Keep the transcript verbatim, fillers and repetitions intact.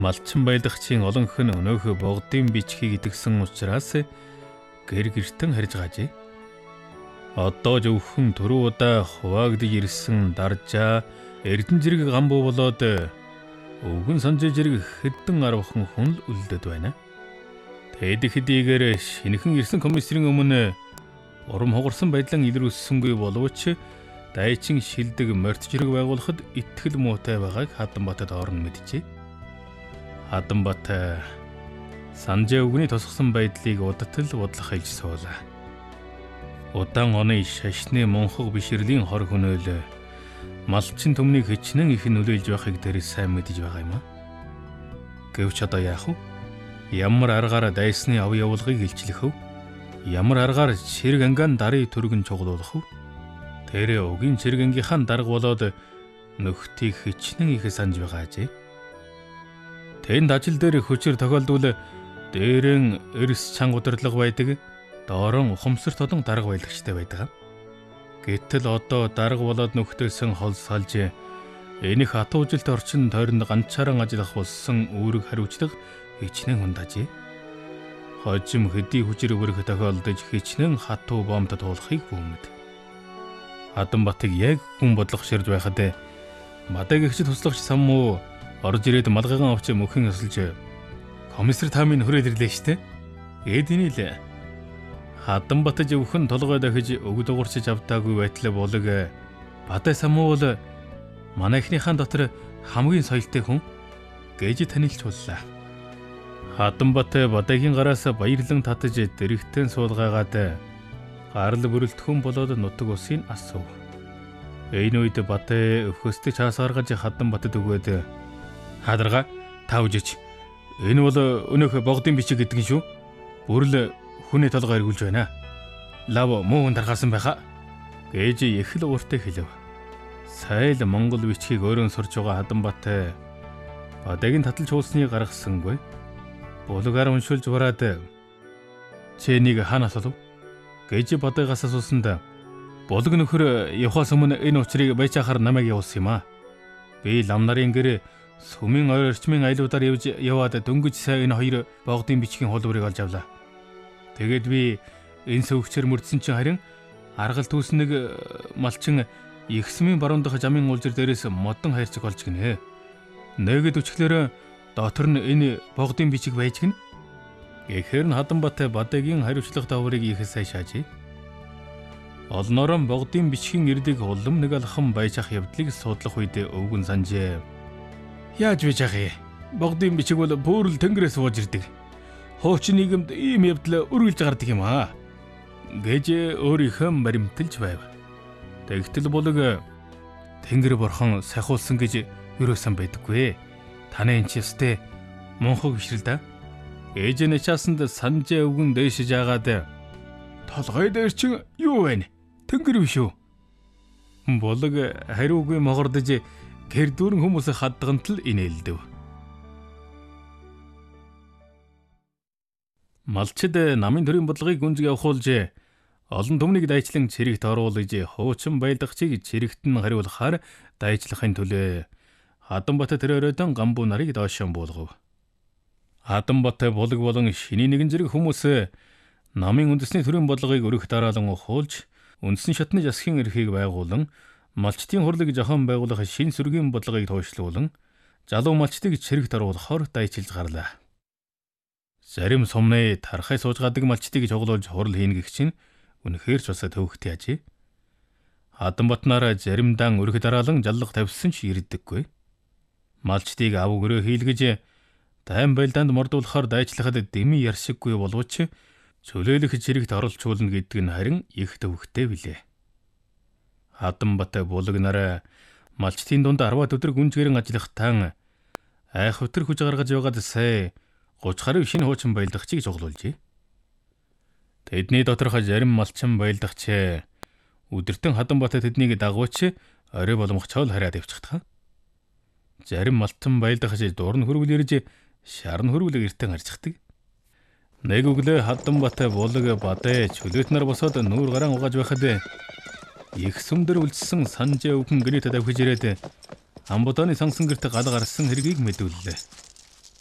Малчин баялагчийн олонх нь өнөөхөө богдын бичгийг идэгсэн учраас гэр гертэн харж байгаажээ. Одоо зөвхөн түрүү удаа хуваагдж ирсэн даржаа эрдэн зэрэг гамбуу болоод өвгөн санжаа зэрэг хэдэн арвахан хүн л үлдээд байна. Тэд хэдийгээр шинэхэн ирсэн комиссарын өмнө урам хугарсан байдлаа илрүүлсэнгүй боловч дайчин шилдэг морьт зэрэг байгуулахад итгэл муутай байгааг Хатанбатад орон мэджээ. Хатанбат санжаа өвгөний тосгосон байдлыг удтал бодлох хэлж суулаа. Удаан оны шашны монхог бишрлийн хор хөнөөл малчин төмнийг хичнээн их нөлөөлж байхыг тэр сайн мэдэж байгаа юм а. Гэвч одоо яах вэ? Ямар аргаар дайсны ав явуулгыг илчлэх вэ? Ямар аргаар цэрэг ангаан дарыг түргэн чуглуулах вэ? Тэр өгийн цэрэг ангийнхаа дарга болоод нөхдийг хичнээн их санаж байгаа ажээ. Тэнд ажил дээр хүчээр тохиолдвол дээрэн эрс чанга удирдлага байдаг, доорон ухамсарт олон дарга баялагчтай байдаг. Гэтэл одоо дарга болоод нөхдөөсөн хол салж энийх хатуужилт орчин тойронд ганцаараа ажиллах болсон үүрэг хариуцлага хичнээн хундажээ. Хожим хэдий хүчээр өрөх тохиолдож хичнээн хатуу бомбд туулахыг бүүмэд. Хатанбатыг яг хүн бодлого ширж байхад мадаг ихчд туслагч саммуу орж ирээд малгайгаан авч мөхөн өсөлж комиссар таамын хүрээд ирлээ штэ. Эдний л Хатанбат зөвхөн толгой дахиж өгд уурчиж авдаагүй байтал болог Бадай саммуу бол манайхныхаа дотор хамгийн соёлтой хүн гэж танилж боллоо. Хатанбат Бадайгийн гараас баярлан татаж дэрэгтэн суулгаагаад гарал бүрэлдэхүүн болоод нутаг усын асуув. Энэ үед Бадай өвхөстэй чаас гаргаж Хатанбатад өгөөд "Хадарга та үжиж. Энэ бол өнөөх богдын бичиг гэдэг нь шүү. Бүрл хүний толгой эргүүлж байна. Лав муу хүн тархасан байхаа" гэж их л ууртай хэлв. Сайл Монгол бичгийг өөрөө сурж байгаа Хатанбат Бадайгийн таталж уулсныг гаргасангүй. Булгаар уншуулж бараад "Чэнийг хаанаас олов?" гэж Бадайгаас асуусанд "Булг нөхөр явахаас өмнө энэ учрыг байчаахаар намайг явуулсан юм а. Би лам нарын гэр сүмийн орчмын айлуудаар явж яваад дөнгөж сая энэ хоёр богдын бичгийн хулбарыг олж авлаа. Тэгээд би энэ сөвгчээр мөрдсөн чинь харин аргал түүс нэг малчин их сүмийн баруун дахь жамын уулзар дээрээс модон хайрцаг олж гинэ. Нэгэд өчглөөр дотор нь энэ богдын бичиг байж гин." Гэхээр нь Хатанбат Бадайгийн хариуцлага даврыг их сайн шаажээ. Олноорон богдын бичгийн ирдэг улам нэг алхам байж ах явдлыг судлах үед өвгөн санжээ. "Яаж байж ах юм? Богдын бичиг бол бүр л тэнгэрээс сууж ирдэг. Хуучин нийгэмд ийм явдал үргэлж гардаг юм аа" гэж өөрийнхөө баримталж байв. Тэгтэл булаг тэнгэр борхон сахиулсан гэж юусэн байдаггүй. Таны энэ ч ёстой монхог бишрэл да. Ээж нэчаасанд санжаа өвгөн дээшиж агаад "Толгой дээр чинь юу вэ? Тэнгэр биш үү?" Булаг хариугүй могордож гэр дүүрэн хүмүүс хадгант л инээлдэв. Малчид намын төрийн бодлогыг гүнзгий явахуулж олон түмнийг дайчлан цэрэгт оруулж хуучин баялагчийг цэрэгт нь хариулахаар дайчлахын төлөө Хатанбат тэр оройдон гамбуу нарыг доошон буулгав. Хатанбат булаг болон шиний нэгэн зэрэг хүмүүс намын үндэсний төрийн бодлогыг өрөх дараалан ухуулж үндсэн шатны засгийн эрхийг байгуулан малчтын хурлыг зохион байгуулах шин сүргийн бодлогыг туушлуулан залуу малчтыг цэрэгт оруулахаар дайчилж гарлаа. Зарим сумны тархай сууж гадаг малчтыг чуглуулж хурал хийнэ гэх чинь үнэхээр ч бас төвөгтэй ажээ. Хатанбат нараа заримдаа өрх дараалан жаллах тавьсан ч ирдэггүй. Малчтыг ав өрөө хийлгэж тайм байлдаанд мордуулахаар дайчлахад дэмий яршиггүй боловч чөлөөлөх зэрэгт оролцуулна гэдэг нь харин их төвөгтэй билээ. Хатанбат булаг нараа малчтын дунд арваад өдөр гүнзгэрэн ажиллах таан айх хөтөр хүж гаргаж байгаад сая гуч гаруй шинэ хуучин баялагчийг жуглуулжээ. Тэдний доторх зарим малчин баялагч өдөртөн Хатанбат тэднийг дагууч орой боломгочоол хараад явчихдаг. Зарим малчин баялагч дурн хөрвөл ирж шарн хөрвөл эртэн харцдаг. Нэг өглөө Хатанбат булаг Бадай чөлөөт нар босоод нүүр гараан угааж байхад их сүмдөр үлдсэн санжаа өвгөн гэрээтэй давхиж ирээд амбуданы сансан гэрт гал гарсан хэргийг мэдүүллээ.